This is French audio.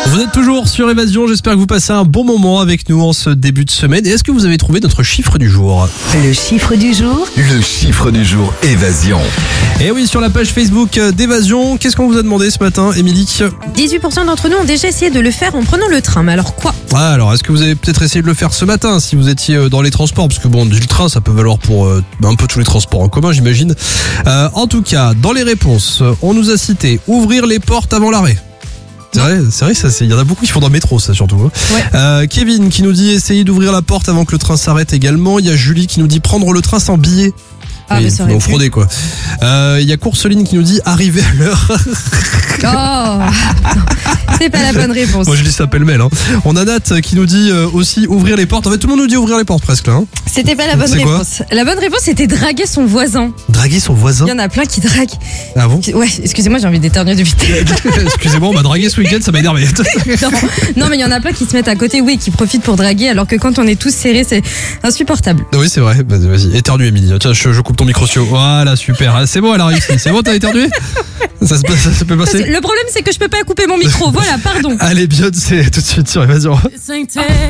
Vous êtes toujours sur Évasion, j'espère que vous passez un bon moment avec nous en ce début de semaine. Et est-ce que vous avez trouvé notre chiffre du jour ? Le chiffre du jour. Le chiffre du jour, Évasion. Et oui, sur la page Facebook d'Évasion, qu'est-ce qu'on vous a demandé ce matin, Émilie ? 18% d'entre nous ont déjà essayé de le faire en prenant le train. Mais alors quoi ? Alors, est-ce que vous avez peut-être essayé de le faire ce matin si vous étiez dans les transports ? Parce que bon, le train, ça peut valoir pour un peu tous les transports en commun, j'imagine. En tout cas, dans les réponses, on nous a cité ouvrir les portes avant l'arrêt. C'est vrai, il y en a beaucoup qui font dans le métro, ça surtout. Ouais. Kevin qui nous dit essayer d'ouvrir la porte avant que le train s'arrête également. Il y a Julie qui nous dit prendre le train sans billet. Ah, mais ça aurait pu. Frauder quoi. Il y a Courseline qui nous dit arriver à l'heure. Oh, c'est pas la bonne réponse. Moi je dis ça pêle-mêle. On a Nat qui nous dit aussi ouvrir les portes. En fait tout le monde nous dit ouvrir les portes presque là. C'était pas la bonne C'est quoi ? réponse. La bonne réponse c'était draguer son voisin. Draguer son voisin. Il y en a plein qui draguent. Ah bon ? Ouais, excusez-moi, j'ai envie d'éternuer de vite. Excusez-moi, on m'a dragué ce week-end, ça m'a énervé. Non, mais il y en a plein qui se mettent à côté, oui, qui profitent pour draguer, alors que quand on est tous serrés, c'est insupportable. Oui c'est vrai, vas-y, éternue Émilie. Tiens, je coupe ton micro. Voilà, super. Ah, c'est bon, elle a réussi. C'est bon, t'as éternué ? Ça peut passer ? Le problème c'est que je peux pas couper mon micro, voilà, pardon. Allez, Beyoncé, tout de suite sur Évasion.